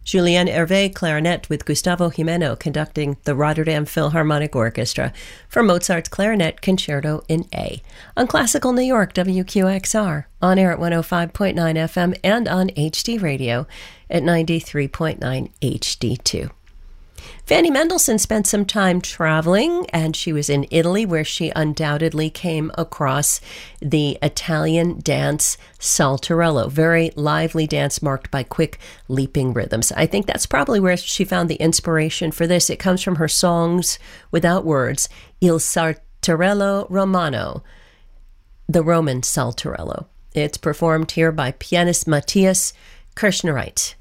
Julien Hervé, clarinet, with Gustavo Jimeno conducting the Rotterdam Philharmonic Orchestra for Mozart's Clarinet Concerto in A. On Classical New York, WQXR, on air at 105.9 FM and on HD Radio at 93.9 HD2. Fanny Mendelssohn spent some time traveling, and she was in Italy, where she undoubtedly came across the Italian dance Saltarello, very lively dance marked by quick leaping rhythms. I think that's probably where she found the inspiration for this. It comes from her songs without words, Il Saltarello Romano, the Roman Saltarello. It's performed here by pianist Matthias Kirschnereit.